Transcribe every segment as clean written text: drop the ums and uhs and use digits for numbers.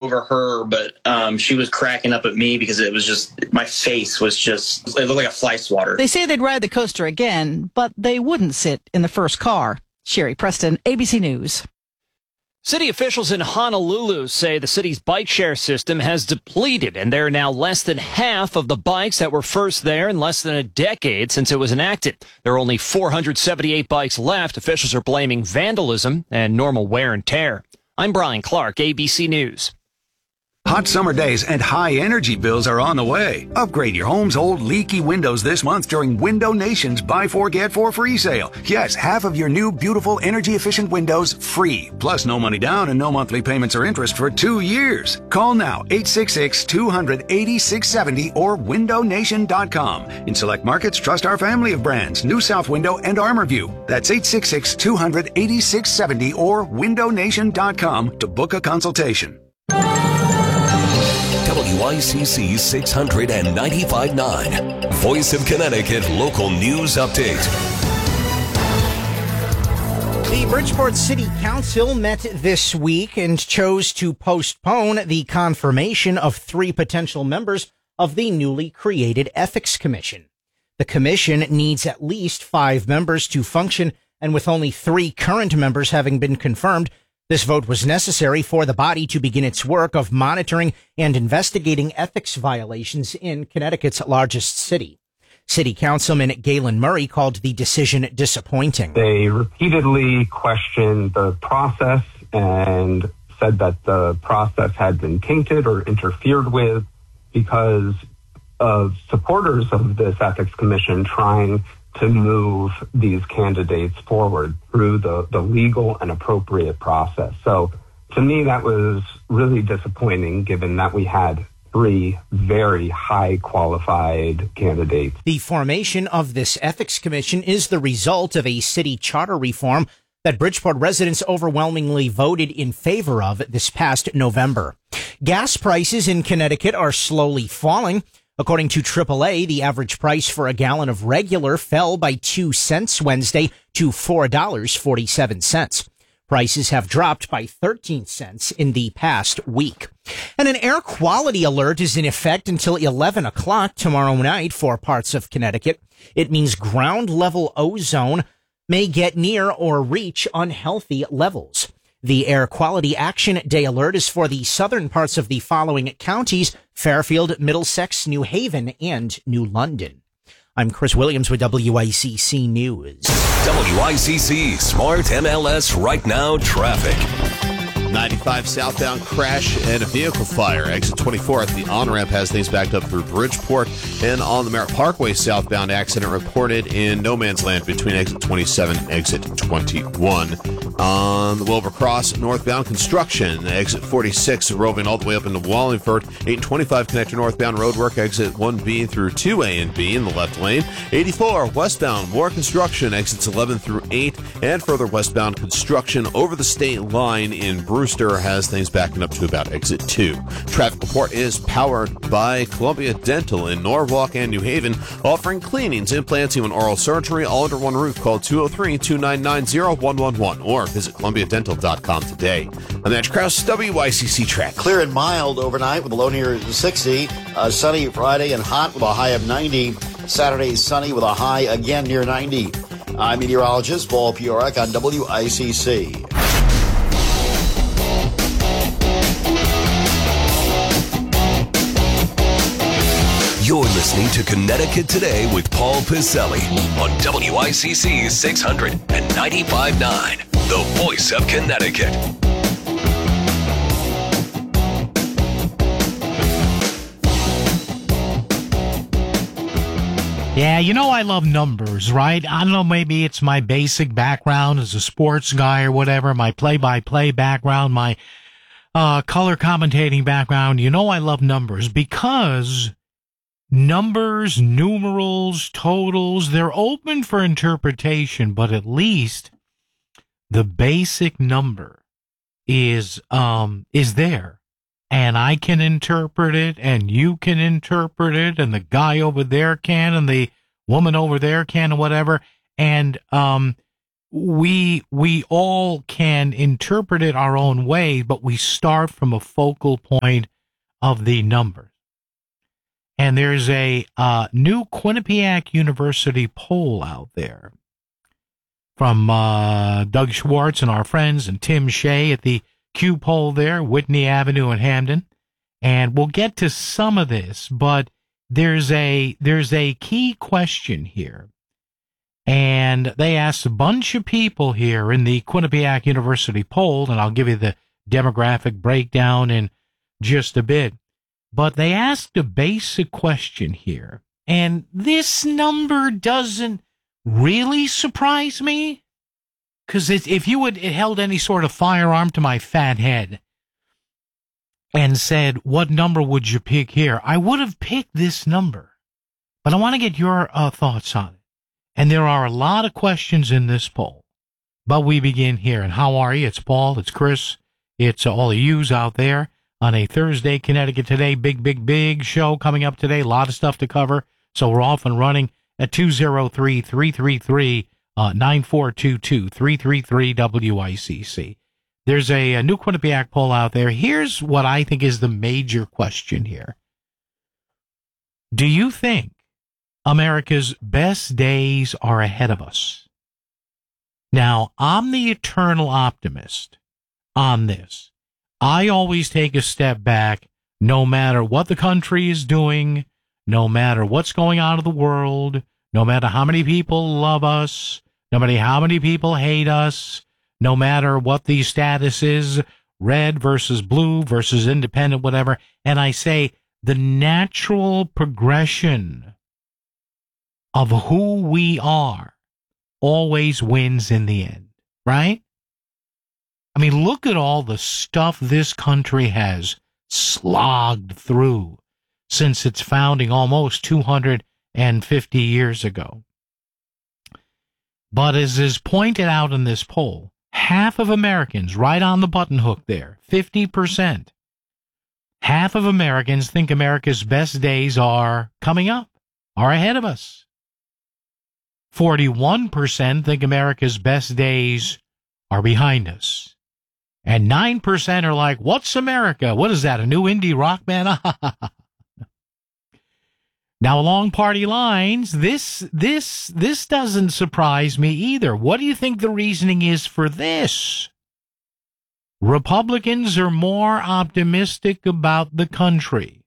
over her, but she was cracking up at me because it was just, my face was just, it looked like a fly swatter. They say they'd ride the coaster again, but they wouldn't sit in the first car. Sherry Preston, ABC News. City officials in Honolulu say the city's bike share system has depleted, and there are now less than half of the bikes that were first there in less than a decade since it was enacted. There are only 478 bikes left. Officials are blaming vandalism and normal wear and tear. I'm Brian Clark, ABC News. Hot summer days and high energy bills are on the way. Upgrade your home's old leaky windows this month during Window Nation's Buy 4 Get 4 free sale. Yes, half of your new beautiful energy efficient windows free. Plus no money down and no monthly payments or interest for 2 years. Call now 866-200-8670 or windownation.com. In select markets, trust our family of brands, New South Window and ArmorView. That's 866-200-8670 or windownation.com to book a consultation. WICC 695.9, Voice of Connecticut Local News Update. The Bridgeport City Council met this week and chose to postpone the confirmation of 3 potential members of the newly created Ethics Commission. The commission needs at least 5 members to function, and with only 3 current members having been confirmed, this vote was necessary for the body to begin its work of monitoring and investigating ethics violations in Connecticut's largest city. City Councilman Galen Murray called the decision disappointing. They repeatedly questioned the process and said that the process had been tainted or interfered with because of supporters of this ethics commission trying to move these candidates forward through the legal and appropriate process. So to me, that was really disappointing given that we had 3 very high qualified candidates. The formation of this ethics commission is the result of a city charter reform that Bridgeport residents overwhelmingly voted in favor of this past November. Gas prices in Connecticut are slowly falling. According to AAA, the average price for a gallon of regular fell by 2 cents Wednesday to $4.47. Prices have dropped by 13 cents in the past week. And an air quality alert is in effect until 11 o'clock tomorrow night for parts of Connecticut. It means ground level ozone may get near or reach unhealthy levels. The Air Quality Action Day alert is for the southern parts of the following counties: Fairfield, Middlesex, New Haven, and New London. I'm Chris Williams with WICC News. WICC Smart MLS Right Now Traffic. 95 southbound crash and a vehicle fire. Exit 24 at the on-ramp has things backed up through Bridgeport. And on the Merritt Parkway southbound, accident reported in no man's land between exit 27 and exit 21. On the Wilbur Cross northbound, construction. Exit 46 roving all the way up into Wallingford. 825 connector northbound roadwork. Exit 1B through 2A and B in the left lane. 84 westbound, more construction. Exits 11 through 8 and further westbound construction over the state line in Brewster has things backing up to about exit 2. Traffic report is powered by Columbia Dental in Norwalk and New Haven, offering cleanings, implants, and oral surgery all under one roof. Call 203-299-0111 or visit columbiadental.com today. I'm Andrew Krause, WICC Track. Clear and mild overnight with a low near 60. Sunny Friday and hot with a high of 90. Saturday sunny with a high again near 90. I'm meteorologist Paul Piorak on WICC. You're listening to Connecticut Today with Paul Piselli on WICC 695.9, the voice of Connecticut. Yeah, you know I love numbers, right? I don't know, maybe it's my basic background as a sports guy or whatever, my play-by-play background, my color commentating background. You know I love numbers because numbers, numerals, totals, they're open for interpretation, but at least the basic number is there. And I can interpret it, and you can interpret it, and the guy over there can, and the woman over there can, and whatever. And we all can interpret it our own way, but we start from a focal point of the numbers. And there's a new Quinnipiac University poll out there from Doug Schwartz and our friends and Tim Shea at the Q poll there, Whitney Avenue in Hamden. And we'll get to some of this, but there's a key question here. And they asked a bunch of people here in the Quinnipiac University poll, and I'll give you the demographic breakdown in just a bit. But they asked a basic question here, and this number doesn't really surprise me, because if you had held any sort of firearm to my fat head and said, what number would you pick here? I would have picked this number, but I want to get your thoughts on it. And there are a lot of questions in this poll, but we begin here. And how are you? It's Paul, it's Chris, it's all of yous out there. On a Thursday, Connecticut Today, big show coming up today. A lot of stuff to cover. So we're off and running at 203-333-9422, 333-WICC. There's a new Quinnipiac poll out there. Here's what I think is the major question here. Do you think America's best days are ahead of us? Now, I'm the eternal optimist on this. I always take a step back, no matter what the country is doing, no matter what's going on in the world, no matter how many people love us, no matter how many people hate us, no matter what the status is, red versus blue versus independent, whatever. And I say the natural progression of who we are always wins in the end, right? I mean, look at all the stuff this country has slogged through since its founding almost 250 years ago. But as is pointed out in this poll, half of Americans, right on the button hook there, 50%, half of Americans think America's best days are coming up, are ahead of us. 41% think America's best days are behind us. And 9% are like, what's America? What is that, a new indie rock band? Now, along party lines, this doesn't surprise me either. What do you think the reasoning is for this? Republicans are more optimistic about the country.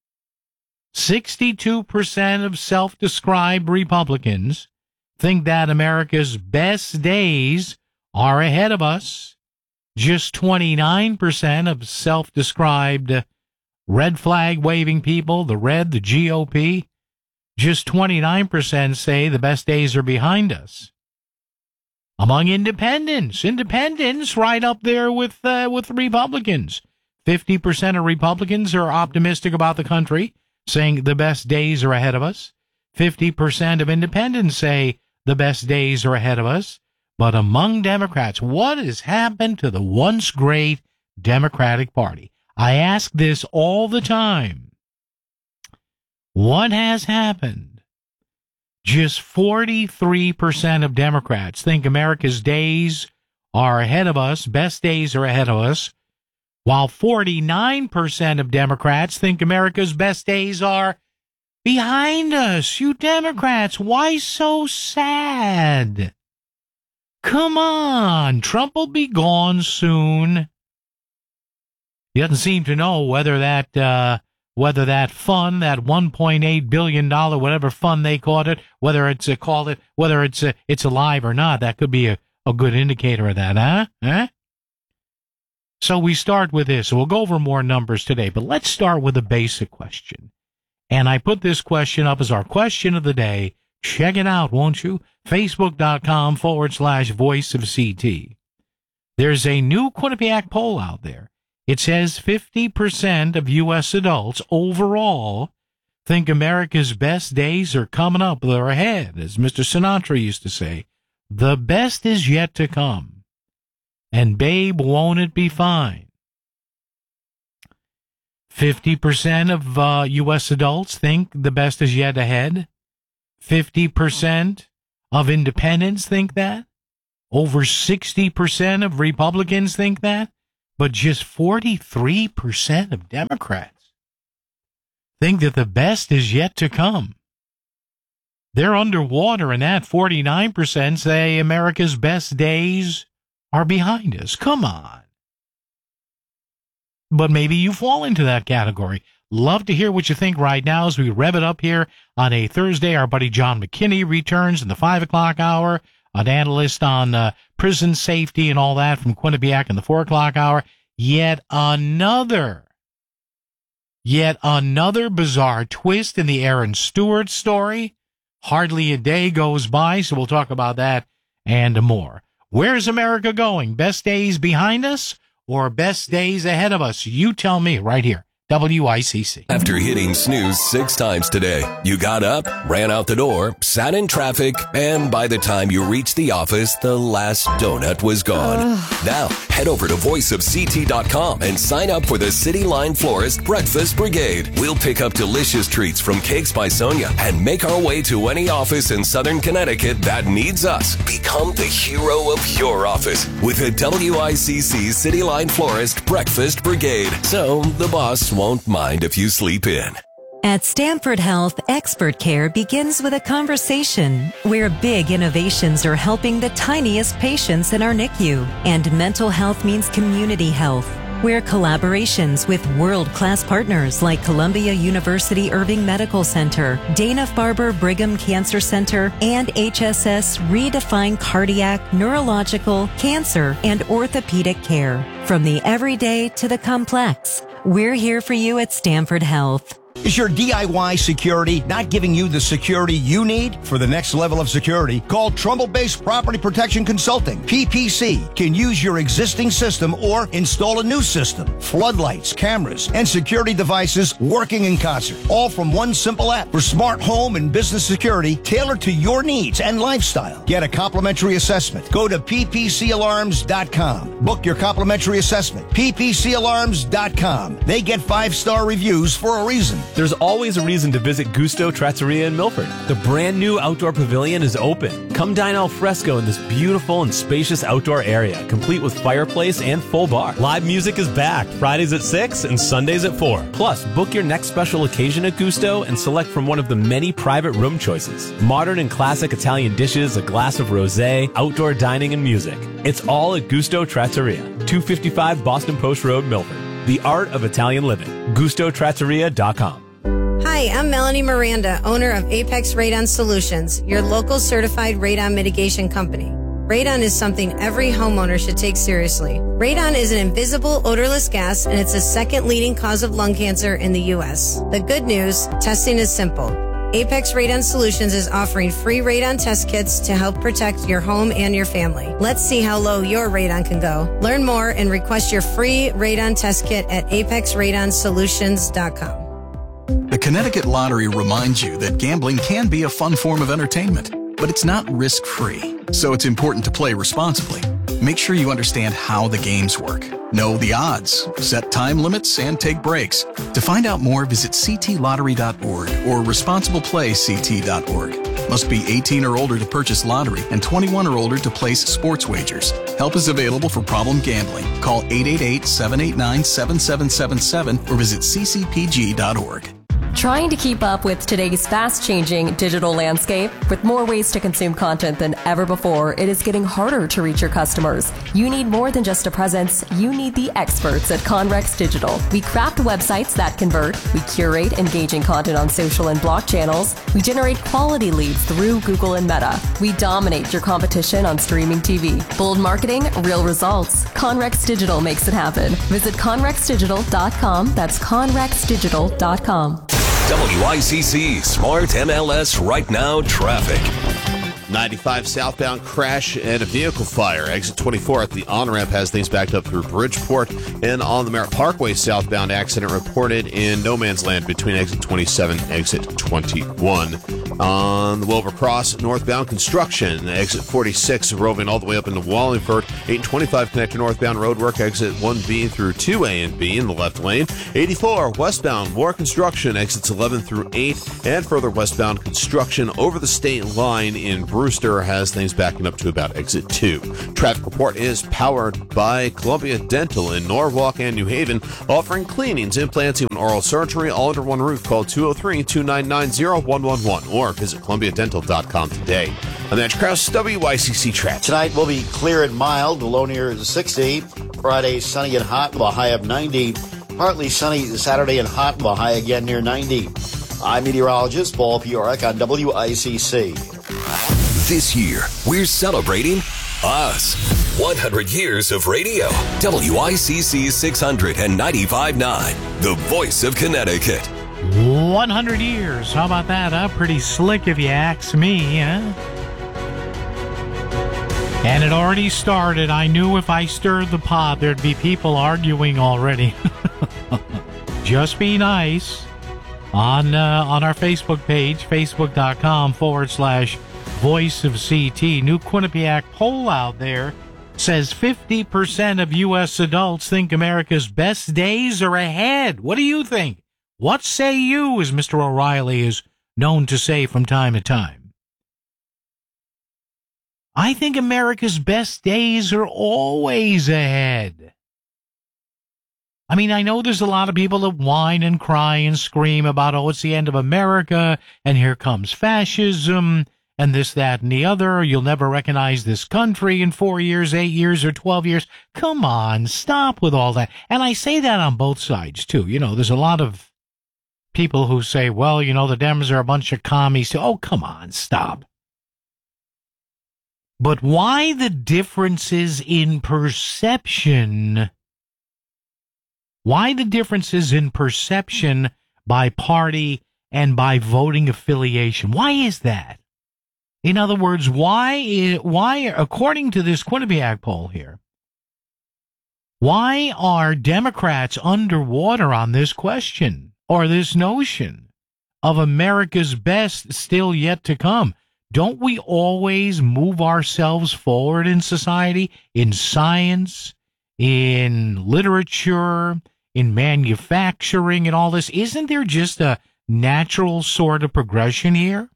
62% of self-described Republicans think that America's best days are ahead of us. Just 29% of self-described red flag waving people, the GOP, just 29% say the best days are behind us. Among independents right up there with Republicans. 50% of Republicans are optimistic about the country, saying the best days are ahead of us. 50% of independents say the best days are ahead of us. But among Democrats, what has happened to the once great Democratic Party? I ask this all the time. What has happened? Just 43% of Democrats think America's days are ahead of us, best days are ahead of us, while 49% of Democrats think America's best days are behind us. You Democrats, why so sad? Come on, Trump will be gone soon. He doesn't seem to know whether that fund, that $1.8 billion, whatever fund they called it, whether it's alive or not. That could be a good indicator of that, huh? So we start with this. We'll go over more numbers today, but let's start with a basic question. And I put this question up as our question of the day. Check it out, won't you? Facebook.com/Voice of CT. There's a new Quinnipiac poll out there. It says 50% of U.S. adults overall think America's best days are coming up. They're ahead, as Mr. Sinatra used to say. The best is yet to come. And babe, won't it be fine? 50% of U.S. adults think the best is yet ahead. 50% of independents think that. Over 60% of Republicans think that, but just 43% of Democrats think that the best is yet to come. They're underwater, and that 49% say America's best days are behind us. Come on. But maybe you fall into that category. Love to hear what you think right now as we rev it up here on a Thursday. Our buddy John McKinney returns in the 5 o'clock hour, an analyst on prison safety and all that from Quinnipiac in the 4 o'clock hour. Yet another bizarre twist in the Aaron Stewart story. Hardly a day goes by, so we'll talk about that and more. Where's America going? Best days behind us or best days ahead of us? You tell me right here. WICC. After hitting snooze 6 times today, you got up, ran out the door, sat in traffic, and by the time you reached the office, the last donut was gone. Now, head over to voiceofct.com and sign up for the City Line Florist Breakfast Brigade. We'll pick up delicious treats from Cakes by Sonia and make our way to any office in Southern Connecticut that needs us. Become the hero of your office with a WICC City Line Florist Breakfast Brigade. So the boss won't mind if you sleep in. At Stanford Health, expert care begins with a conversation where big innovations are helping the tiniest patients in our NICU. And mental health means community health, where collaborations with world-class partners like Columbia University Irving Medical Center, Dana-Farber Brigham Cancer Center, and HSS redefine cardiac, neurological, cancer, and orthopedic care. From the everyday to the complex, we're here for you at Stanford Health. Is your DIY security not giving you the security you need for the next level of security? Call Trumbull-based Property Protection Consulting. PPC can use your existing system or install a new system. Floodlights, cameras, and security devices working in concert. All from one simple app for smart home and business security tailored to your needs and lifestyle. Get a complimentary assessment. Go to ppcalarms.com. Book your complimentary assessment. ppcalarms.com. They get 5-star reviews for a reason. There's always a reason to visit Gusto Trattoria in Milford. The brand new outdoor pavilion is open. Come dine al fresco in this beautiful and spacious outdoor area, complete with fireplace and full bar. Live music is back, Fridays at 6 and Sundays at 4. Plus, book your next special occasion at Gusto and select from one of the many private room choices. Modern and classic Italian dishes, a glass of rosé, outdoor dining and music. It's all at Gusto Trattoria, 255 Boston Post Road, Milford. The art of Italian living. GustoTrattoria.com. Hi, I'm Melanie Miranda, owner of Apex Radon Solutions, your local certified radon mitigation company. Radon is something every homeowner should take seriously. Radon is an invisible, odorless gas, and it's the second leading cause of lung cancer in the U.S. The good news, testing is simple. Apex Radon Solutions is offering free radon test kits to help protect your home and your family. Let's see how low your radon can go. Learn more and request your free radon test kit at apexradonsolutions.com. The Connecticut Lottery reminds you that gambling can be a fun form of entertainment, but it's not risk-free. So it's important to play responsibly. Make sure you understand how the games work. Know the odds, set time limits, and take breaks. To find out more, visit ctlottery.org or responsibleplayct.org. Must be 18 or older to purchase lottery and 21 or older to place sports wagers. Help is available for problem gambling. Call 888-789-7777 or visit ccpg.org. Trying to keep up with today's fast-changing digital landscape? With more ways to consume content than ever before, it is getting harder to reach your customers. You need more than just a presence. You need the experts at Conrex Digital. We craft websites that convert. We curate engaging content on social and block channels. We generate quality leads through Google and Meta. We dominate your competition on streaming TV. Bold marketing, real results. Conrex Digital makes it happen. Visit conrexdigital.com. That's conrexdigital.com. WICC Smart MLS Right Now Traffic. 95 southbound crash and a vehicle fire. Exit 24 at the on-ramp has things backed up through Bridgeport. And on the Merritt Parkway southbound accident reported in no man's land between exit 27 and exit 21. On the Wilbur Cross northbound construction, exit 46 roving all the way up into Wallingford. 825 connector northbound roadwork, exit 1B through 2A and B in the left lane. 84 westbound more construction, exits 11 through 8 and further westbound construction over the state line in Brewster has things backing up to about exit 2. Traffic report is powered by Columbia Dental in Norwalk and New Haven, offering cleanings, implants, and oral surgery all under one roof. Call 203-299-0111 or visit columbiadental.com today. I'm Andrew Krause, WICC Traffic. Tonight will be clear and mild, the low near 60. Friday, sunny and hot with a high of 90. Partly sunny Saturday and hot with a high again near 90. I'm meteorologist Paul Piorek on WICC. This year, we're celebrating us. 100 years of radio. WICC 695.9, the voice of Connecticut. 100 years. How about that, huh? Pretty slick if you ask me, huh? And it already started. I knew if I stirred the pot, there'd be people arguing already. Just be nice. On our Facebook page, facebook.com/Voice of CT. New Quinnipiac poll out there says 50% of U.S. adults think America's best days are ahead. What do you think? What say you, as Mr. O'Reilly is known to say from time to time? I think America's best days are always ahead. I mean, I know there's a lot of people that whine and cry and scream about, oh, it's the end of America, and here comes fascism, and this, that, and the other. You'll never recognize this country in 4 years, 8 years, or 12 years. Come on, stop with all that. And I say that on both sides, too. You know, there's a lot of people who say, well, you know, the Dems are a bunch of commies. Oh, come on, stop. But why the differences in perception? Why the differences in perception by party and by voting affiliation? Why is that? In other words, why, according to this Quinnipiac poll here, why are Democrats underwater on this question or this notion of America's best still yet to come? Don't we always move ourselves forward in society, in science, in literature, in manufacturing, and all this? Isn't there just a natural sort of progression here?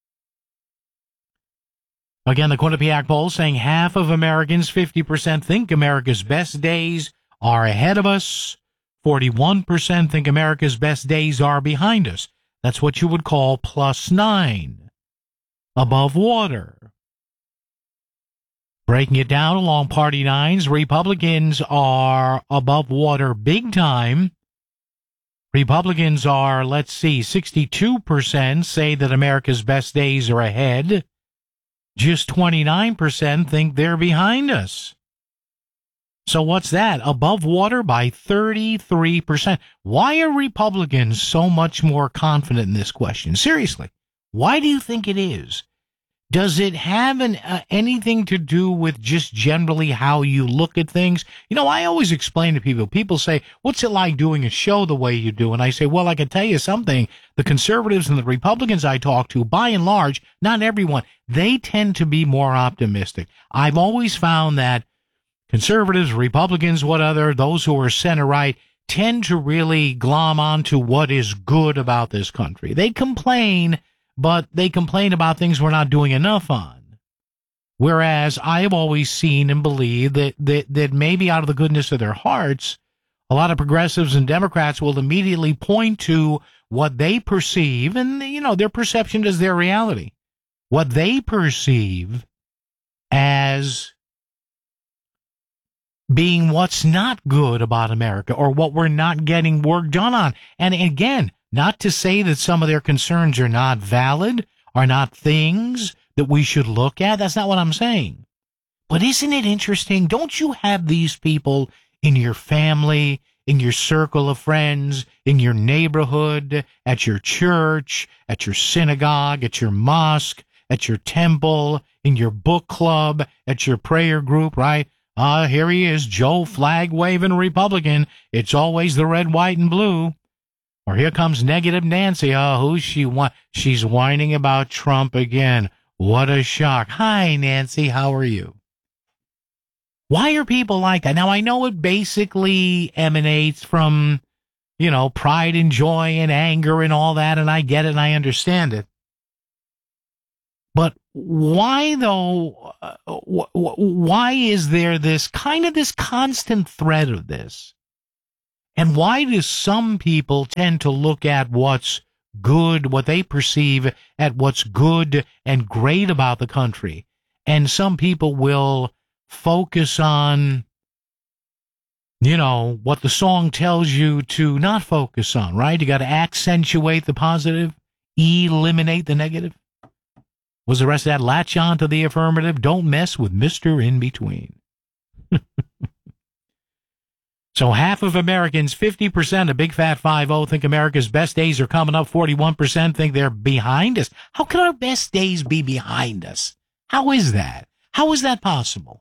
Again, the Quinnipiac poll saying half of Americans, 50%, think America's best days are ahead of us. 41% think America's best days are behind us. That's what you would call +9. Above water. Breaking it down along party lines, Republicans are above water big time. Republicans are, 62% say that America's best days are ahead. Just 29% think they're behind us. So what's that? Above water by 33%. Why are Republicans so much more confident in this question? Seriously. Why do you think it is? Does it have anything to do with just generally how you look at things? You know, I always explain to people say, what's it like doing a show the way you do? And I say, well, I can tell you something. The conservatives and the Republicans I talk to, by and large, not everyone, they tend to be more optimistic. I've always found that conservatives, Republicans, those who are center-right, tend to really glom onto what is good about this country. They complain, but they complain about things we're not doing enough on. Whereas I have always seen and believed that maybe out of the goodness of their hearts, a lot of progressives and Democrats will immediately point to what they perceive, and, you know, their perception is their reality. What they perceive as being what's not good about America or what we're not getting work done on. And again, not to say that some of their concerns are not valid, are not things that we should look at. That's not what I'm saying. But isn't it interesting? Don't you have these people in your family, in your circle of friends, in your neighborhood, at your church, at your synagogue, at your mosque, at your temple, in your book club, at your prayer group, right? Here he is, Joe flag-waving Republican. It's always the red, white, and blue. Or here comes negative Nancy. Who's she? She's whining about Trump again. What a shock. Hi, Nancy. How are you? Why are people like that? Now, I know it basically emanates from, you know, pride and joy and anger and all that, and I get it and I understand it. But why, though, why is there this constant thread of this? And why do some people tend to look at what's good, what they perceive at what's good and great about the country? And some people will focus on, what the song tells you to not focus on, right? You got to accentuate the positive, eliminate the negative. Was the rest of that latch on to the affirmative? Don't mess with Mr. In Between. So half of Americans, 50%, a big fat 50, think America's best days are coming up. 41% think they're behind us. How can our best days be behind us? How is that? How is that possible?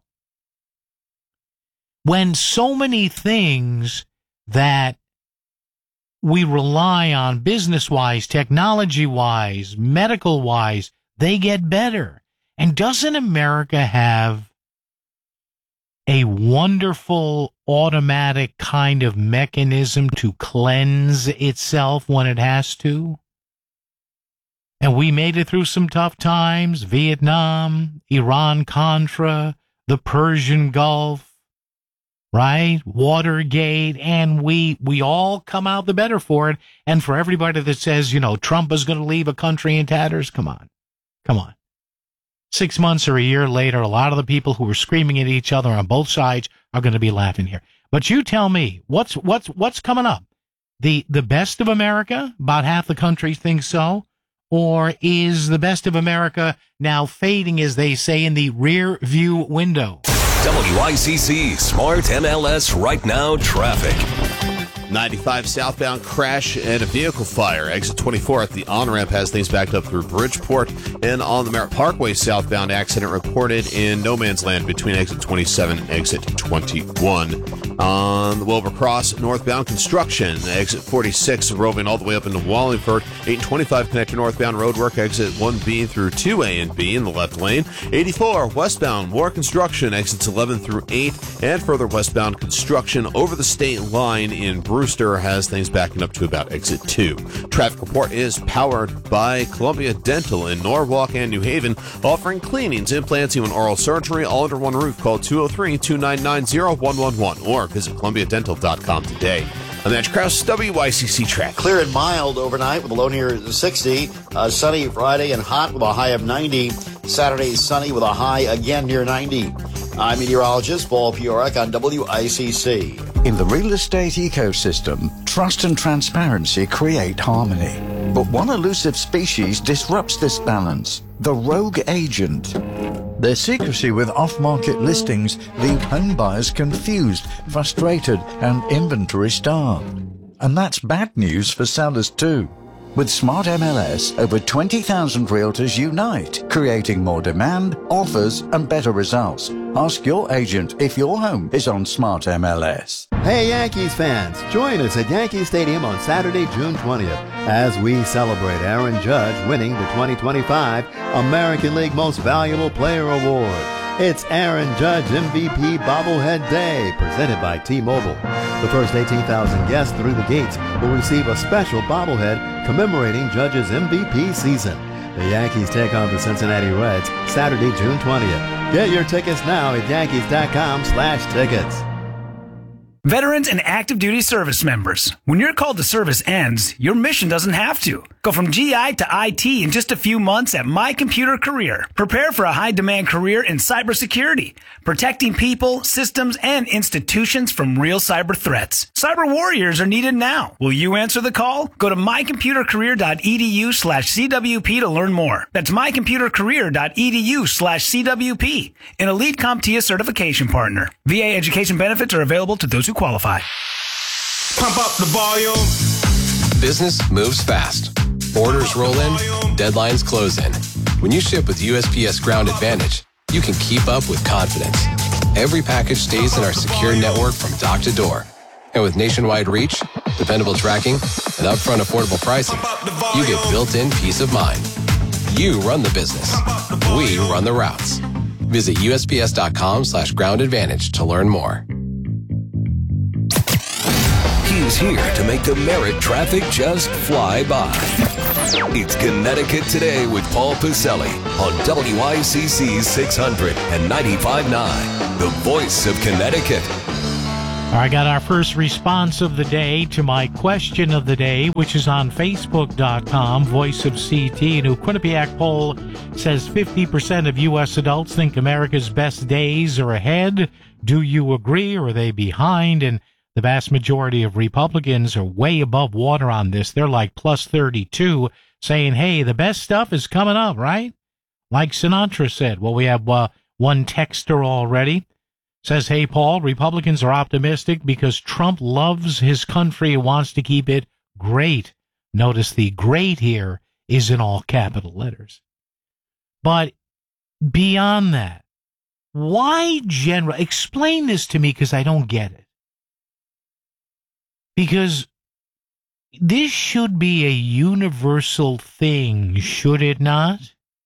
When so many things that we rely on business-wise, technology-wise, medical-wise, they get better. And doesn't America have a wonderful automatic kind of mechanism to cleanse itself when it has to? And we made it through some tough times, Vietnam, Iran-Contra, the Persian Gulf, right? Watergate, and we all come out the better for it. And for everybody that says, Trump is going to leave a country in tatters, come on. 6 months or a year later, a lot of the people who were screaming at each other on both sides are going to be laughing here. But you tell me, what's coming up? The best of America? About half the country thinks so. Or is the best of America now fading, as they say, in the rear view window? WICC Smart MLS Right Now Traffic. 95 southbound crash and a vehicle fire. Exit 24 at the on-ramp has things backed up through Bridgeport. And on the Merritt Parkway southbound, accident reported in no man's land between exit 27 and exit 21. On the Wilbur Cross northbound, construction. Exit 46 roving all the way up into Wallingford. 825 connector northbound roadwork. Exit 1B through 2A and B in the left lane. 84 westbound, more construction. Exits 11 through 8 and further westbound construction over the state line in Brewster has things backing up to about exit 2. Traffic report is powered by Columbia Dental in Norwalk and New Haven, offering cleanings, implants, and oral surgery all under one roof. Call 203-299-0111 or visit columbiadental.com today. I'm Match Krause, WICC Track. Clear and mild overnight with a low near 60. Sunny Friday and hot with a high of 90. Saturday sunny with a high again near 90. I'm meteorologist Paul Piorek on WICC. In the real estate ecosystem, trust and transparency create harmony. But one elusive species disrupts this balance: the rogue agent. Their secrecy with off-market listings leave home buyers confused, frustrated, and inventory starved. And that's bad news for sellers too. With Smart MLS, over 20,000 realtors unite, creating more demand, offers, and better results. Ask your agent if your home is on Smart MLS. Hey Yankees fans, join us at Yankee Stadium on Saturday, June 20th, as we celebrate Aaron Judge winning the 2025 American League Most Valuable Player Award. It's Aaron Judge MVP Bobblehead Day, presented by T-Mobile. The first 18,000 guests through the gates will receive a special bobblehead commemorating Judge's MVP season. The Yankees take on the Cincinnati Reds Saturday, June 20th. Get your tickets now at Yankees.com/tickets. Veterans and active duty service members, when your call to service ends, your mission doesn't have to. Go from GI to IT in just a few months at My Computer Career. Prepare for a high-demand career in cybersecurity, protecting people, systems, and institutions from real cyber threats. Cyber warriors are needed now. Will you answer the call? Go to mycomputercareer.edu/CWP to learn more. That's mycomputercareer.edu/CWP, an elite CompTIA certification partner. VA education benefits are available to those who qualify. Pump up the volume. Business moves fast. Orders roll in, deadlines close in. When you ship with USPS Ground Advantage, you can keep up with confidence. Every package stays in our secure network from dock to door. And with nationwide reach, dependable tracking, and upfront affordable pricing, you get built-in peace of mind. You run the business. We run the routes. Visit USPS.com/groundadvantage to learn more. He's here to make the merit traffic just fly by. It's Connecticut Today with Paul Pacelli on WICC 600 and 95.9, the voice of Connecticut. I got our first response of the day to my question of the day, which is on Facebook.com, Voice of CT. A new Quinnipiac poll says 50% of U.S. adults think America's best days are ahead. Do you agree, or are they behind? And the vast majority of Republicans are way above water on this. They're like plus 32, saying, hey, the best stuff is coming up, right? Like Sinatra said. Well, we have one texter already. Says, hey, Paul, Republicans are optimistic because Trump loves his country and wants to keep it great. Notice the great here is in all capital letters. But beyond that, why explain this to me, because I don't get it. Because this should be a universal thing, should it not?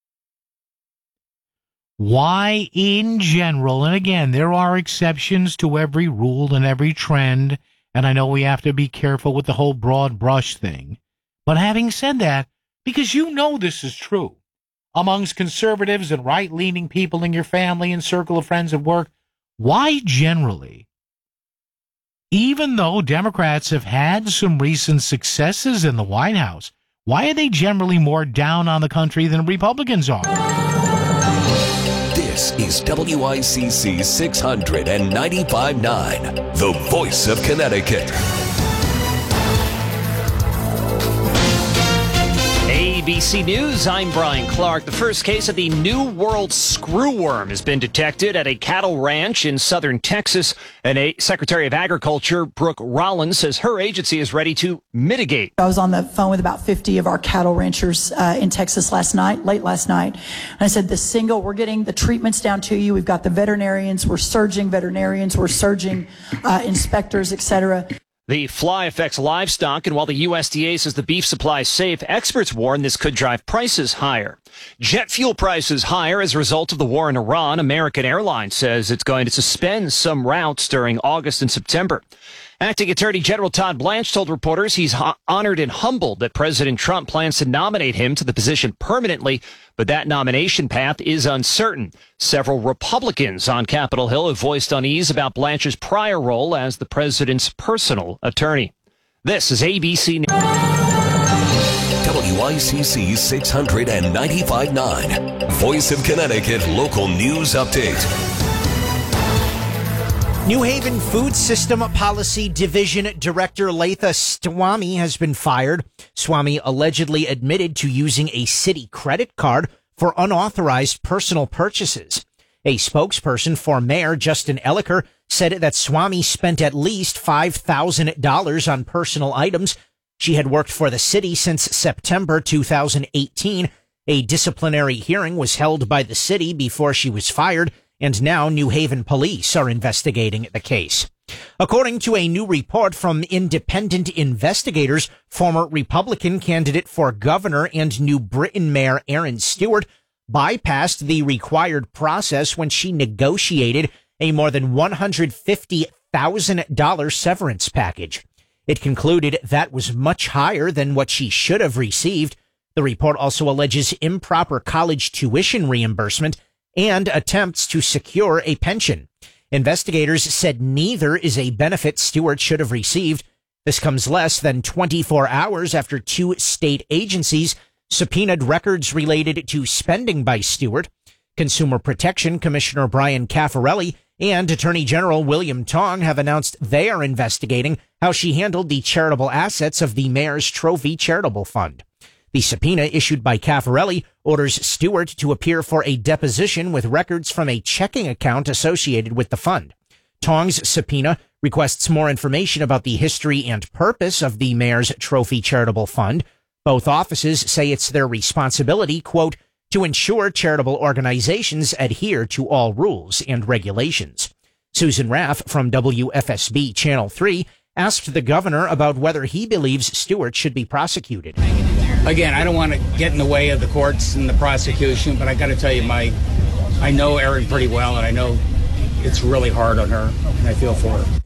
Why, in general, and again, there are exceptions to every rule and every trend, and I know we have to be careful with the whole broad brush thing. But having said that, because you know this is true, amongst conservatives and right-leaning people in your family and circle of friends at work, why generally, even though Democrats have had some recent successes in the White House, why are they generally more down on the country than Republicans are? This is WICC 600 and 95.9, the voice of Connecticut. ABC News, I'm Brian Clark. The first case of the New World screwworm has been detected at a cattle ranch in southern Texas. And Secretary of Agriculture, Brooke Rollins, says her agency is ready to mitigate. I was on the phone with about 50 of our cattle ranchers in Texas late last night. And I said, we're getting the treatments down to you. We've got the veterinarians. We're surging inspectors, et cetera. The fly affects livestock, and while the USDA says the beef supply is safe, experts warn this could drive prices higher. Jet fuel prices higher as a result of the war in Iran. American Airlines says it's going to suspend some routes during August and September. Acting Attorney General Todd Blanche told reporters he's honored and humbled that President Trump plans to nominate him to the position permanently, but that nomination path is uncertain. Several Republicans on Capitol Hill have voiced unease about Blanche's prior role as the president's personal attorney. This is ABC News. WICC 695.9, Voice of Connecticut Local News Update. New Haven Food System Policy Division Director Latha Swamy has been fired. Swamy allegedly admitted to using a city credit card for unauthorized personal purchases. A spokesperson for Mayor Justin Elicker said that Swamy spent at least $5,000 on personal items. She had worked for the city since September 2018. A disciplinary hearing was held by the city before she was fired, and now New Haven police are investigating the case. According to a new report from independent investigators, former Republican candidate for governor and New Britain Mayor Erin Stewart bypassed the required process when she negotiated a more than $150,000 severance package. It concluded that was much higher than what she should have received. The report also alleges improper college tuition reimbursement and attempts to secure a pension. Investigators said neither is a benefit Stewart should have received. This comes less than 24 hours after two state agencies subpoenaed records related to spending by Stewart. Consumer Protection Commissioner Brian Caffarelli and Attorney General William Tong have announced they are investigating how she handled the charitable assets of the Mayor's Trophy Charitable Fund. The subpoena issued by Caffarelli orders Stewart to appear for a deposition with records from a checking account associated with the fund. Tong's subpoena requests more information about the history and purpose of the Mayor's Trophy Charitable Fund. Both offices say it's their responsibility, quote, to ensure charitable organizations adhere to all rules and regulations. Susan Raff from WFSB Channel 3 asked the governor about whether he believes Stewart should be prosecuted. Again, I don't want to get in the way of the courts and the prosecution, but I got to tell you, I know Erin pretty well, and I know it's really hard on her, and I feel for her.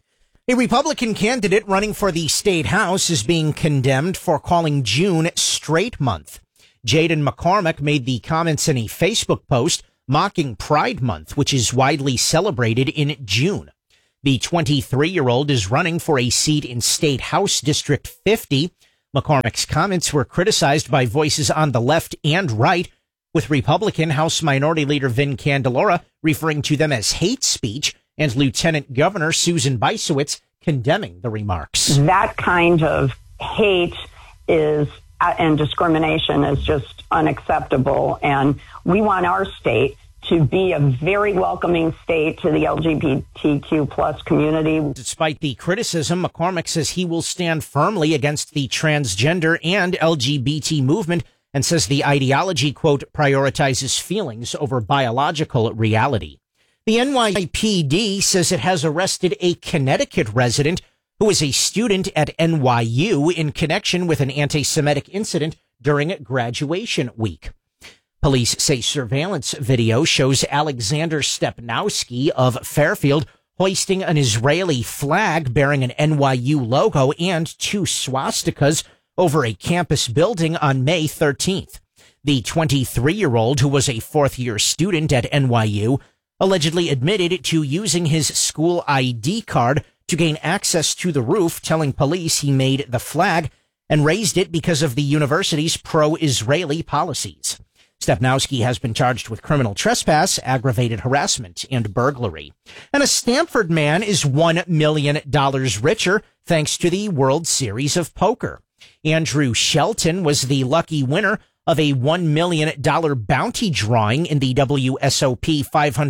A Republican candidate running for the state house is being condemned for calling June Straight Month. Jaden McCormick made the comments in a Facebook post mocking Pride Month, which is widely celebrated in June. The 23-year-old is running for a seat in State House District 50. McCormick's comments were criticized by voices on the left and right, with Republican House Minority Leader Vin Candelora referring to them as hate speech and Lieutenant Governor Susan Bysowitz condemning the remarks. That kind of hate is and discrimination is just unacceptable. And we want our state to be a very welcoming state to the LGBTQ plus community. Despite the criticism, McCormick says he will stand firmly against the transgender and LGBT movement and says the ideology, quote, prioritizes feelings over biological reality. The NYPD says it has arrested a Connecticut resident who is a student at NYU in connection with an anti-Semitic incident during graduation week. Police say surveillance video shows Alexander Stepnowski of Fairfield hoisting an Israeli flag bearing an NYU logo and 2 swastikas over a campus building on May 13th. The 23-year-old, who was a fourth-year student at NYU, allegedly admitted to using his school ID card to gain access to the roof, telling police he made the flag and raised it because of the university's pro-Israeli policies. Stepnowski has been charged with criminal trespass, aggravated harassment, and burglary. And a Stamford man is $1 million richer thanks to the World Series of Poker. Andrew Shelton was the lucky winner of a $1 million bounty drawing in the WSOP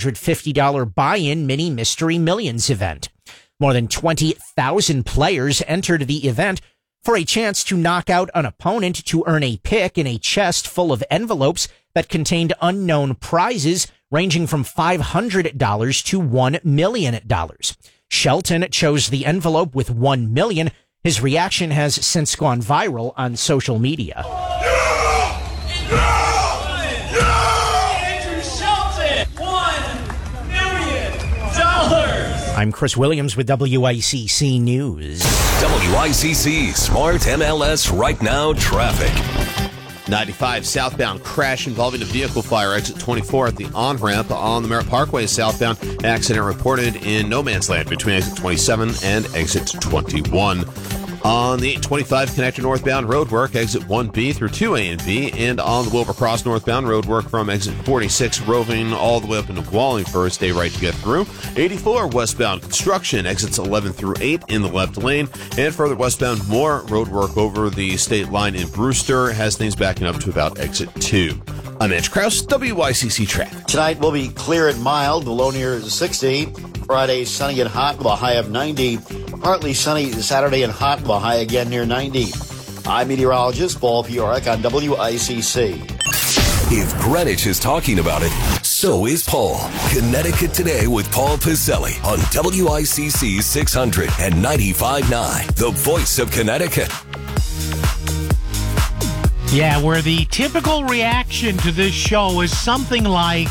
$550 buy-in mini Mystery Millions event. More than 20,000 players entered the event for a chance to knock out an opponent to earn a pick in a chest full of envelopes that contained unknown prizes ranging from $500 to $1 million. Shelton chose the envelope with $1 million. His reaction has since gone viral on social media. Andrew Shelton, $1 million. I'm Chris Williams with WICC News. WICC Smart MLS Right Now Traffic. 95 southbound crash involving a vehicle fire, exit 24 at the on-ramp on the Merritt Parkway southbound. Accident reported in no man's land between exit 27 and exit 21. On the 825 connector northbound roadwork, exit 1B through 2A and B, and on the Wilbur Cross northbound roadwork from exit 46 roving all the way up into Wallingford. Stay right to get through. 84 westbound construction, exits 11 through 8 in the left lane, and further westbound more roadwork over the state line in Brewster has things backing up to about exit 2. I'm Ange Krause, WICC Traffic. Tonight will be clear and mild, the low near 60. Friday, sunny and hot with a high of 90. Partly sunny Saturday and hot with a high again near 90. I'm meteorologist Paul Piorek on WICC. If Greenwich is talking about it, so is Paul. Connecticut Today with Paul Piselli on WICC 600 and 95.9, the voice of Connecticut. Yeah, where the typical reaction to this show is something like...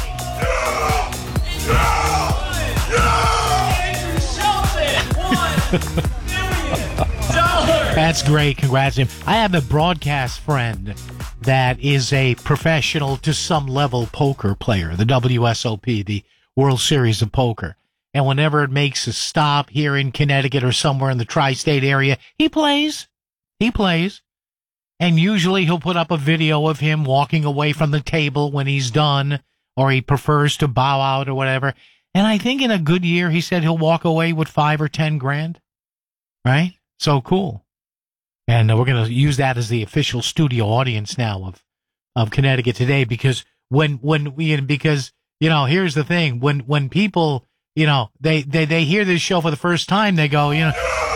That's great. Congrats to him. I have a broadcast friend that is a professional to some level poker player, the WSOP, the World Series of Poker. And whenever it makes a stop here in Connecticut or somewhere in the tri-state area, he plays. He plays. And usually he'll put up a video of him walking away from the table when he's done, or he prefers to bow out or whatever. And I think in a good year, he said he'll walk away with $5 or $10,000. Right? So cool. And we're going to use that as the official studio audience now of Connecticut Today, because because, you know, here's the thing. When people, you know, they hear this show for the first time, they go, you know,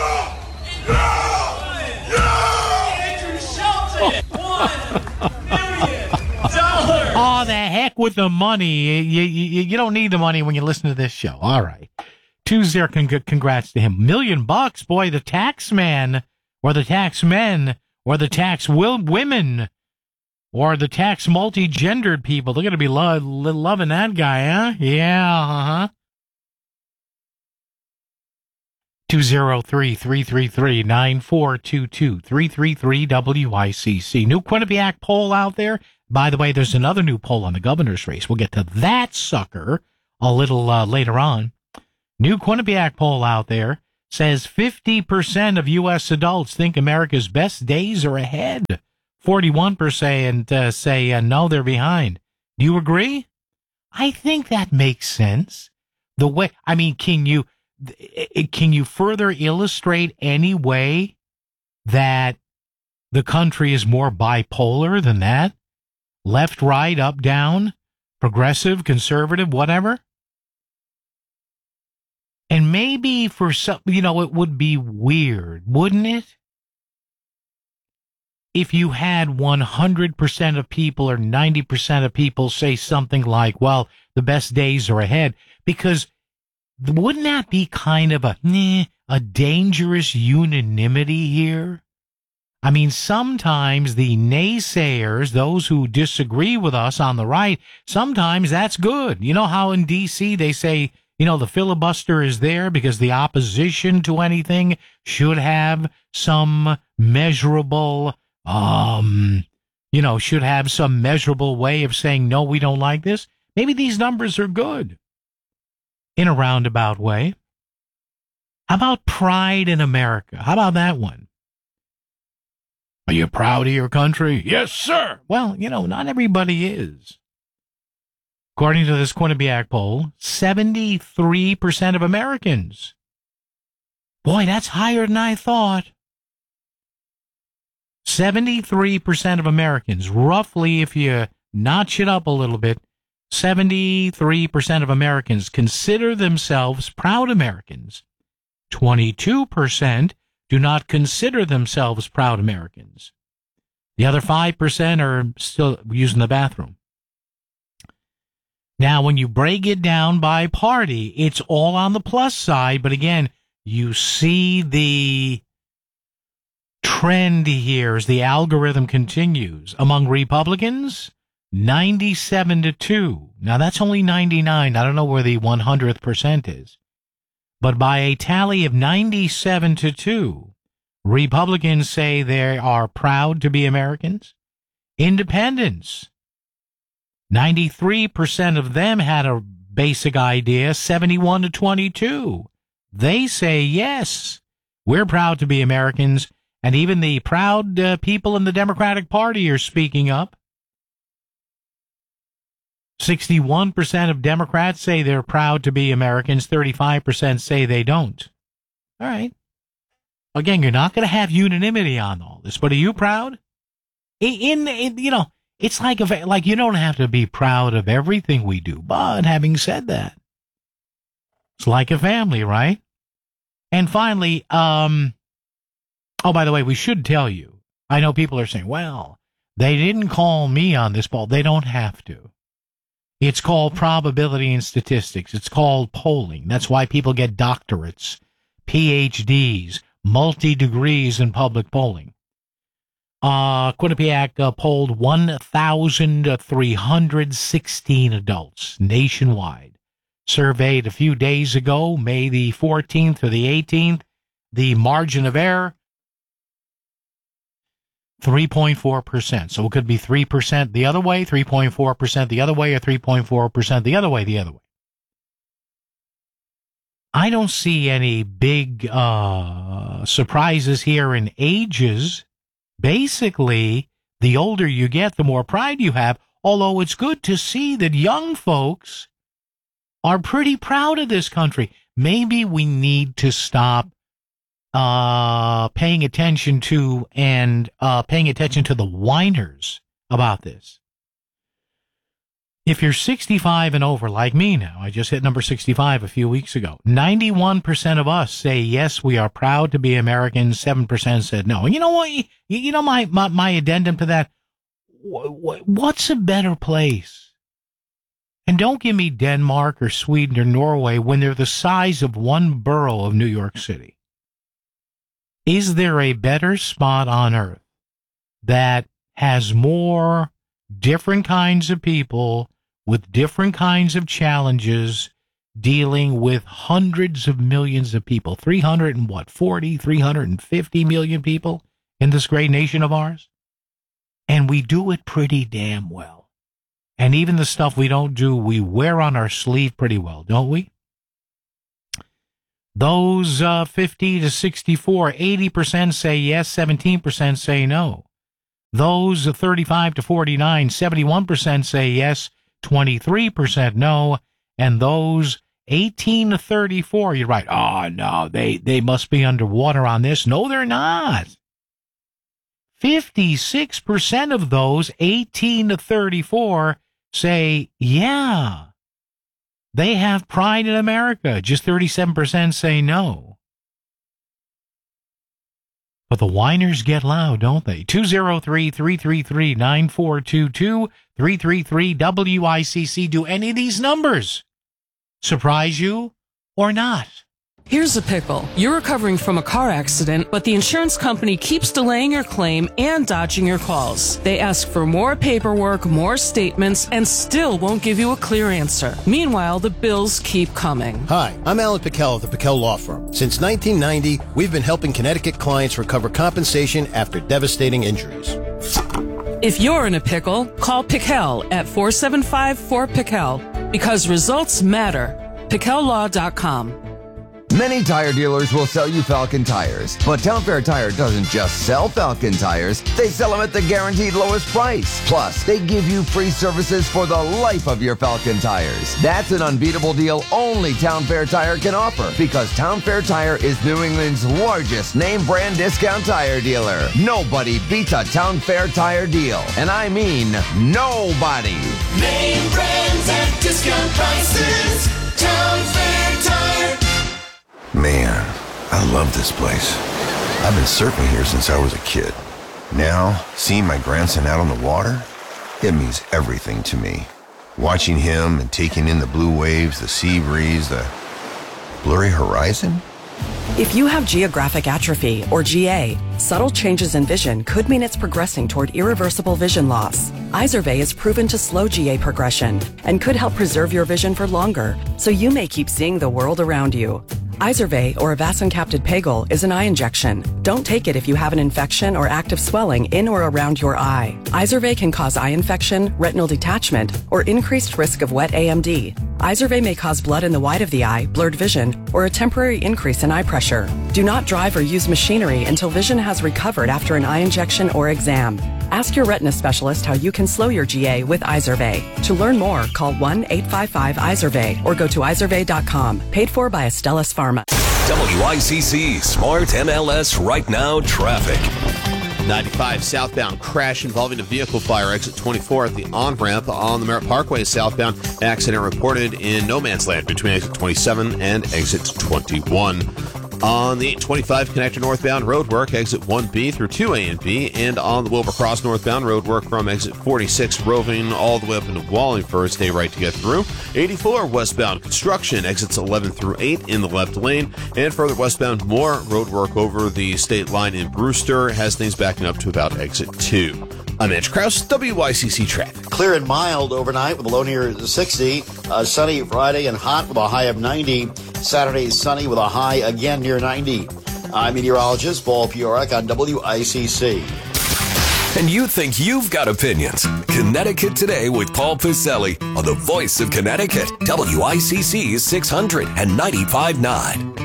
oh, the heck with the money. You don't need the money when you listen to this show. All right. Tuesday, congrats to him. $1 million, boy, the tax man, or the tax men, or the tax women, or the tax multi-gendered people. They're going to be loving that guy, huh? Yeah, uh-huh. 203-333-9422, 333-WICC. New Quinnipiac poll out there. By the way, there's another new poll on the governor's race. We'll get to that sucker a little later on. New Quinnipiac poll out there says 50% of U.S. adults think America's best days are ahead. 41% say no, they're behind. Do you agree? I think that makes sense. The way, I mean, can you further illustrate any way that the country is more bipolar than that? Left, right, up, down, progressive, conservative, whatever? And maybe for some, it would be weird, wouldn't it? If you had 100% of people or 90% of people say something like, well, the best days are ahead, because wouldn't that be kind of a dangerous unanimity here? I mean, sometimes the naysayers, those who disagree with us on the right, sometimes that's good. You know how in D.C. they say, the filibuster is there because the opposition to anything should have some measurable, should have some measurable way of saying, no, we don't like this. Maybe these numbers are good in a roundabout way. How about pride in America? How about that one? Are you proud of your country? Yes, sir. Well, not everybody is. According to this Quinnipiac poll, 73% of Americans. Boy, that's higher than I thought. 73% of Americans, roughly, if you notch it up a little bit, 73% of Americans consider themselves proud Americans. 22% do not consider themselves proud Americans. The other 5% are still using the bathroom. Now, when you break it down by party, it's all on the plus side, but again, you see the trend here as the algorithm continues. Among Republicans, 97-2. Now, that's only 99. I don't know where the 100th percent is. But by a tally of 97-2, Republicans say they are proud to be Americans. Independents, 93% of them had a basic idea, 71-22. They say, yes, we're proud to be Americans, and even the proud people in the Democratic Party are speaking up. 61% of Democrats say they're proud to be Americans. 35% say they don't. All right. Again, you're not going to have unanimity on all this, but are you proud? It's like you don't have to be proud of everything we do. But having said that, it's like a family, right? And finally, by the way, we should tell you, I know people are saying, well, they didn't call me on this poll. They don't have to. It's called probability and statistics. It's called polling. That's why people get doctorates, PhDs, multi-degrees in public polling. Quinnipiac polled 1,316 adults nationwide. Surveyed a few days ago, May the 14th or the 18th. The margin of error, 3.4%. So it could be 3% the other way, 3.4% the other way, or 3.4% the other way. I don't see any big surprises here in ages. Basically, the older you get, the more pride you have, although it's good to see that young folks are pretty proud of this country. Maybe we need to stop paying attention to the whiners about this. If you're 65 and over, like me now, I just hit number 65 a few weeks ago, 91% of us say, yes, we are proud to be Americans. 7% said no. And you know what? You know my addendum to that? What's a better place? And don't give me Denmark or Sweden or Norway when they're the size of one borough of New York City. Is there a better spot on earth that has more different kinds of people with different kinds of challenges, dealing with hundreds of millions of people, 350 million people in this great nation of ours. And we do it pretty damn well. And even the stuff we don't do, we wear on our sleeve pretty well, don't we? Those 50 to 64, 80% say yes, 17% say no. Those 35 to 49, 71% say yes, 23% no. And those 18 to 34, you're right. Oh, no, they must be underwater on this. No, they're not. 56% of those 18 to 34 say, yeah, they have pride in America. Just 37% say no. But the whiners get loud, don't they? 203-333-9422, 333-WICC. Do any of these numbers surprise you or not? Here's a pickle. You're recovering from a car accident, but the insurance company keeps delaying your claim and dodging your calls. They ask for more paperwork, more statements, and still won't give you a clear answer. Meanwhile, the bills keep coming. Hi, I'm Alan Pickell of the Pickell Law Firm. Since 1990, we've been helping Connecticut clients recover compensation after devastating injuries. If you're in a pickle, call Pickell at 475-4PICKELL because results matter. PickellLaw.com. Many tire dealers will sell you Falcon tires, but Town Fair Tire doesn't just sell Falcon tires, they sell them at the guaranteed lowest price. Plus, they give you free services for the life of your Falcon tires. That's an unbeatable deal only Town Fair Tire can offer, because Town Fair Tire is New England's largest name brand discount tire dealer. Nobody beats a Town Fair Tire deal, and I mean nobody. Name brands at discount prices. Town Fair Tire. Man, I love this place. I've been surfing here since I was a kid. Now, seeing my grandson out on the water, it means everything to me. Watching him and taking in the blue waves, the sea breeze, the blurry horizon. If you have geographic atrophy, or GA, subtle changes in vision could mean it's progressing toward irreversible vision loss. Izervay is proven to slow GA progression and could help preserve your vision for longer, so you may keep seeing the world around you. Izervay, or avacincaptad pegol, is an eye injection. Don't take it if you have an infection or active swelling in or around your eye. Izervay can cause eye infection, retinal detachment, or increased risk of wet AMD. Izervay may cause blood in the white of the eye, blurred vision, or a temporary increase in eye pressure. Do not drive or use machinery until vision has recovered after an eye injection or exam. Ask your retina specialist how you can slow your GA with Izervay. To learn more, call 1-855-IZERVAY or go to izervay.com. Paid for by Astellas Pharma. WICC Smart MLS Right Now Traffic. 95 southbound crash involving a vehicle fire. Exit 24 at the on-ramp on the Merritt Parkway southbound. Accident reported in no man's land between exit 27 and exit 21. On the 825 connector northbound roadwork, exit 1B through 2A and B, and on the Wilbur Cross northbound roadwork from exit 46 roving all the way up into Wallingford. Stay right to get through. 84 westbound construction, exits 11 through 8 in the left lane, and further westbound more roadwork over the state line in Brewster has things backing up to about exit 2. I'm Edge Krause, WICC Traffic. Clear and mild overnight with a low near 60. Sunny Friday and hot with a high of 90. Saturday sunny with a high again near 90. I'm meteorologist Paul Piorek on WICC. And you think you've got opinions. Connecticut Today with Paul Piselli on the voice of Connecticut, WICC 695.9.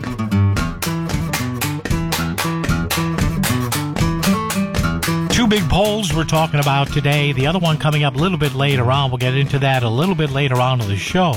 Two big polls we're talking about today. The other one coming up a little bit later on. We'll get into that a little bit later on in the show.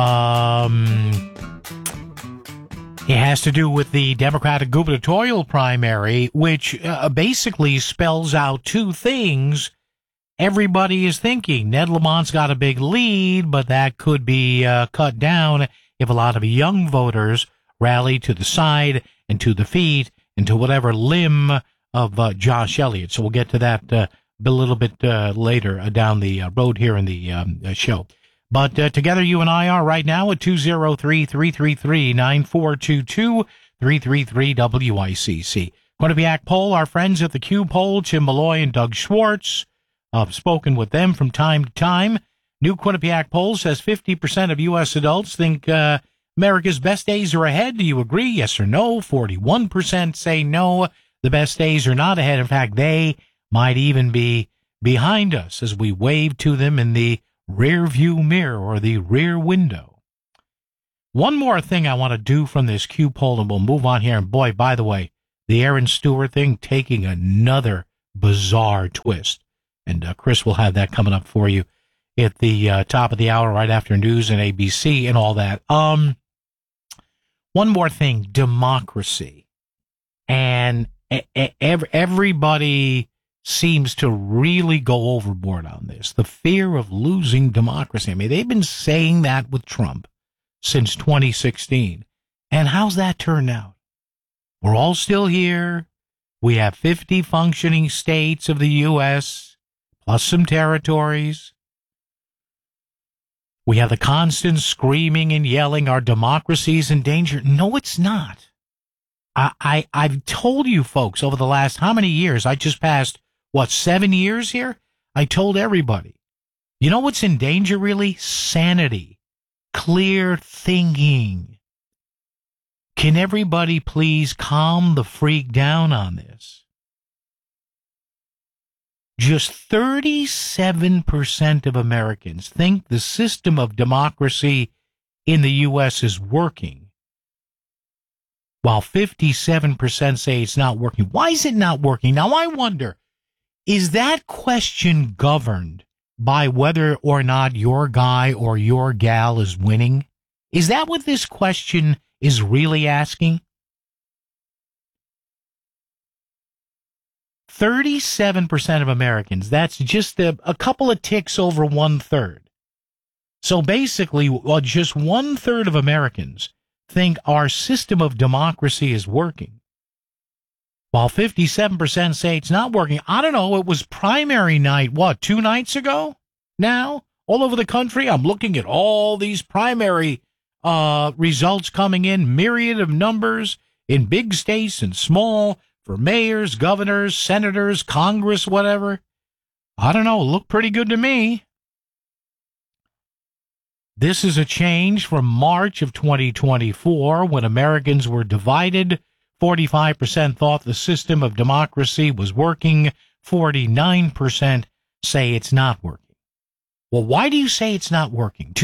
It has to do with the Democratic gubernatorial primary, which basically spells out two things everybody is thinking. Ned Lamont's got a big lead, but that could be cut down if a lot of young voters rally to the side and to the feet and to whatever limb of Josh Elliott. So we'll get to that a little bit later down the road here in the show. But together you and I are right now at 203-333-9422, 333-WICC. Quinnipiac Poll, our friends at the Q Poll, Tim Malloy and Doug Schwartz. I've spoken with them from time to time. New Quinnipiac poll says 50% of U.S. adults think America's best days are ahead. Do you agree? Yes or no? 41% say no, the best days are not ahead. In fact, they might even be behind us as we wave to them in the rear view mirror or the rear window. One more thing I want to do from this Q poll, and we'll move on here. And boy, by the way, the Aaron Stewart thing taking another bizarre twist. And Chris will have that coming up for you at the top of the hour, right after news and ABC and all that. One more thing, democracy. And everybody seems to really go overboard on this. The fear of losing democracy. I mean, they've been saying that with Trump since 2016. And how's that turned out? We're all still here. We have 50 functioning states of the U.S., plus some territories. We have the constant screaming and yelling, our democracy's in danger. No, it's not. I've told you folks over the last how many years? I just passed, 7 years here? I told everybody. You know what's in danger, really? Sanity. Clear thinking. Can everybody please calm the freak down on this? Just 37% of Americans think the system of democracy in the U.S. is working, while 57% say it's not working. Why is it not working? Now, I wonder, is that question governed by whether or not your guy or your gal is winning? Is that what this question is really asking? 37% of Americans, that's just a couple of ticks over 1/3. So basically, just 1/3 of Americans think our system of democracy is working, while 57% say it's not working. I don't know, it was primary night, 2 nights ago? Now, all over the country, I'm looking at all these primary results coming in, myriad of numbers in big states and small, for mayors, governors, senators, Congress, whatever. I don't know, look pretty good to me. This is a change from March of 2024, when Americans were divided. 45% thought the system of democracy was working. 49% say it's not working. Well, why do you say it's not working?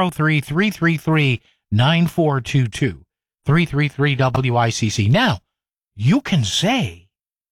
203-333-9422. 333-WICC. Now, you can say,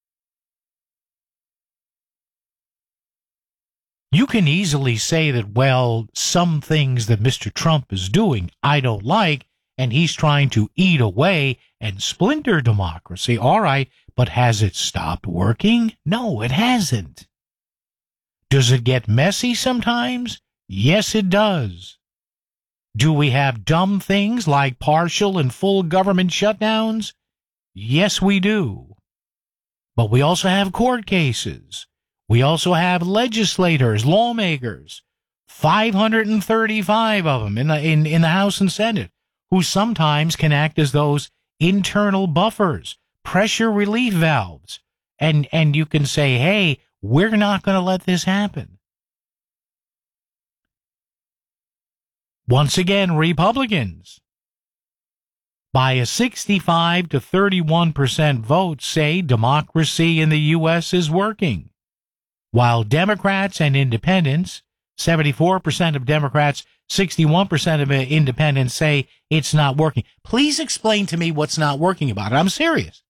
you can easily say that, well, some things that Mr. Trump is doing I don't like, and he's trying to eat away and splinter democracy. All right, but has it stopped working? No, it hasn't. Does it get messy sometimes? Yes, it does. Do we have dumb things like partial and full government shutdowns? Yes, we do. But we also have court cases. We also have legislators, lawmakers, 535 of them in the House and Senate, who sometimes can act as those internal buffers, pressure relief valves. And you can say, hey, we're not going to let this happen. Once again, Republicans, by a 65 to 31% vote, say democracy in the U.S. is working, while Democrats and independents, 74% of Democrats, 61% of independents say it's not working. Please explain to me what's not working about it. I'm serious.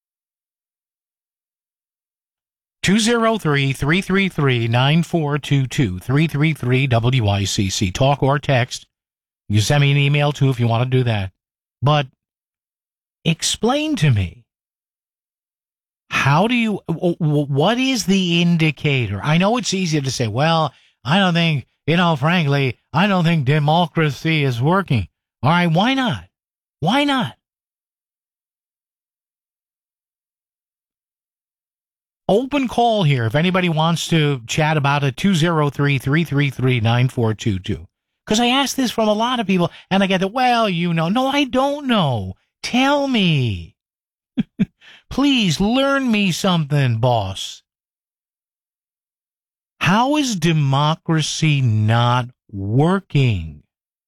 203-333-9422, 333-WICC. Talk or text. You can send me an email, too, if you want to do that. But explain to me, what is the indicator? I know it's easy to say, well, I don't think, frankly, I don't think democracy is working. All right, why not? Why not? Open call here if anybody wants to chat about it, 203-333-9422. Because I asked this from a lot of people, and I get that, well, no, I don't know. Tell me. Please learn me something, boss. How is democracy not working.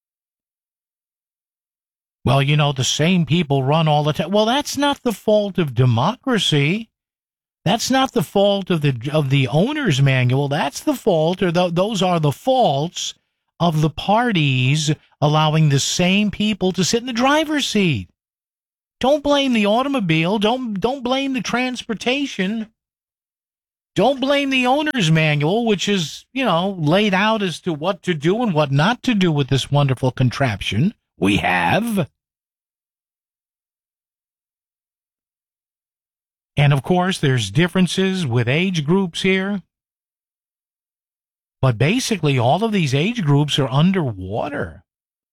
Well, you know, the same people run all the time. Well, that's not the fault of democracy. That's not the fault of the owner's manual. That's the fault, or those are the faults of the parties allowing the same people to sit in the driver's seat. Don't blame the automobile. Don't blame the transportation. Don't blame the owner's manual, which is, you know, laid out as to what to do and what not to do with this wonderful contraption we have. And, of course, there's differences with age groups here. But basically, all of these age groups are underwater.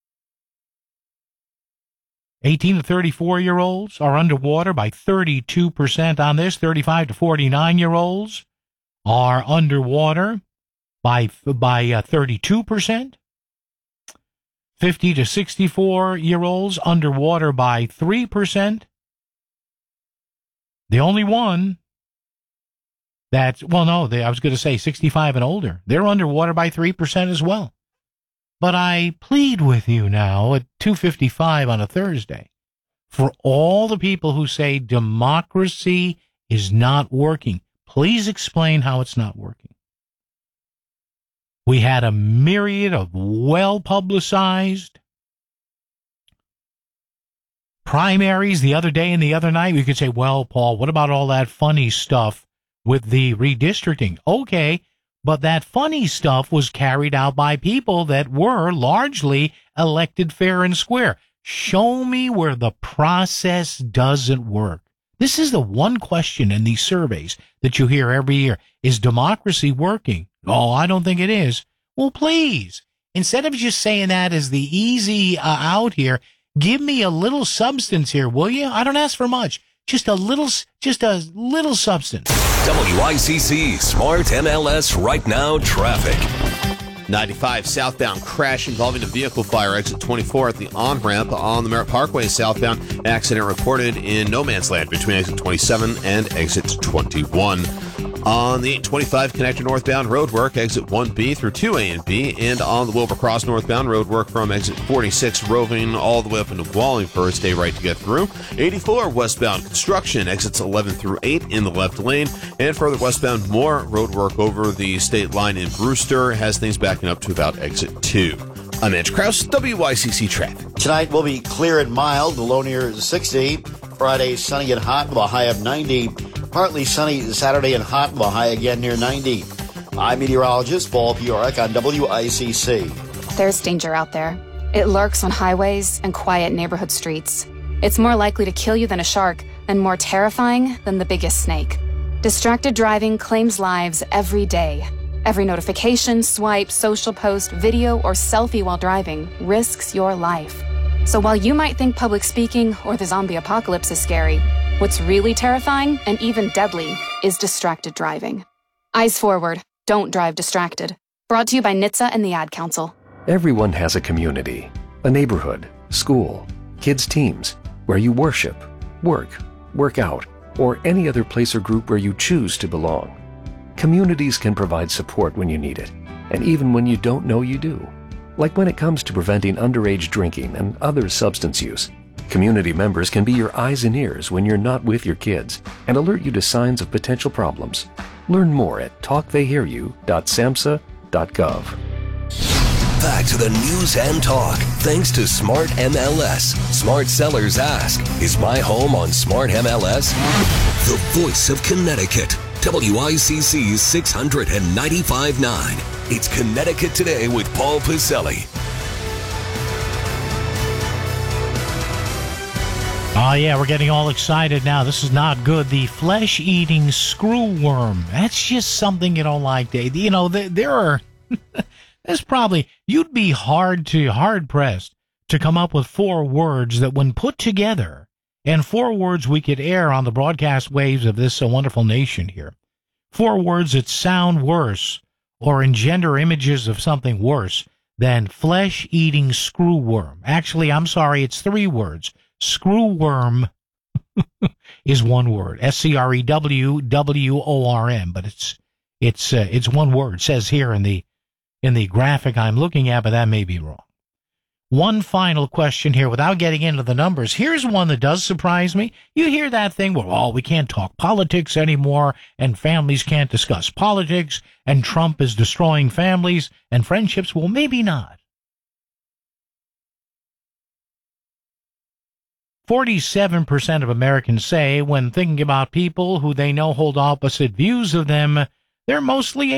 18 to 34-year-olds are underwater by 32% on this. 35 to 49-year-olds are underwater by 32%. 50 to 64-year-olds underwater by 3%. The only one that's, well, no, I was going to say 65 and older. They're underwater by 3% as well. But I plead with you now at 2:55 on a Thursday for all the people who say democracy is not working. Please explain how it's not working. We had a myriad of well-publicized primaries the other day and the other night. We could say, well, Paul, what about all that funny stuff with the redistricting? Okay, but that funny stuff was carried out by people that were largely elected fair and square. Show me where the process doesn't work. This is the one question in these surveys that you hear every year. Is democracy working? Oh, I don't think it is. Well, please, instead of just saying that as the easy out here, give me a little substance here, will you? I don't ask for much. Just a little substance. WICC Smart MLS Right Now Traffic. 95 southbound crash involving a vehicle fire. Exit 24 at the on-ramp on the Merritt Parkway southbound. Accident reported in no man's land between exit 27 and exit 21. On the 825 connector northbound roadwork, exit 1B through 2A and B, and on the Wilbur Cross northbound roadwork from exit 46 roving all the way up into Wallingford. Stay right to get through. 84 westbound construction, exits 11 through 8 in the left lane, and further westbound more roadwork over the state line in Brewster has things backing up to about exit 2. I'm Edge Krause, WICC Traffic. Tonight will be clear and mild, the low near 60. Friday, sunny and hot with a high of 90. Partly sunny Saturday and hot with a high again near 90. I'm meteorologist Paul Piorek on WICC. There's danger out there. It lurks on highways and quiet neighborhood streets. It's more likely to kill you than a shark and more terrifying than the biggest snake. Distracted driving claims lives every day. Every notification, swipe, social post, video, or selfie while driving risks your life. So while you might think public speaking or the zombie apocalypse is scary, what's really terrifying and even deadly is distracted driving. Eyes forward. Don't drive distracted. Brought to you by NHTSA and the Ad Council. Everyone has a community, a neighborhood, school, kids' teams, where you worship, work out, or any other place or group where you choose to belong. Communities can provide support when you need it, and even when you don't know you do. Like when it comes to preventing underage drinking and other substance use. Community members can be your eyes and ears when you're not with your kids and alert you to signs of potential problems. Learn more at talktheyhearyou.samhsa.gov. Back to the news and talk, thanks to Smart MLS. Smart Sellers Ask, is my home on Smart MLS? The voice of Connecticut. WICC's 695.9. It's Connecticut Today with Paul Pacelli. Oh, yeah, we're getting all excited now. This is not good. The flesh-eating screwworm. That's just something you don't like, Dave. You know, there are... There's probably... You'd be hard-pressed to come up with 4 words that when put together, and 4 words we could air on the broadcast waves of this wonderful nation here. 4 words that sound worse or engender images of something worse than flesh-eating screwworm. Actually, I'm sorry, it's 3 words. Screwworm is 1 word. SCREWWORM, but it's 1 word. It says here in the in the graphic I'm looking at, but that may be wrong. One final question here without getting into the numbers. Here's one that does surprise me. You hear that thing where, oh, we can't talk politics anymore and families can't discuss politics and Trump is destroying families and friendships. Well, maybe not. 47% of Americans say when thinking about people who they know hold opposite views of them, they're mostly